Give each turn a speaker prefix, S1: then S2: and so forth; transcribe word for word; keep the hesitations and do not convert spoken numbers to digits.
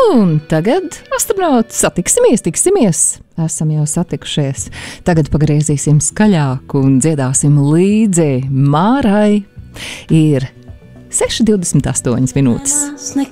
S1: Un tagad, astronauti, satiksimies, tiksimies. Esam jau satikušies. Tagad pagriezīsim skaļāk un dziedāsim līdzi Mārai. Ir seši divdesmit astoņas minūtes.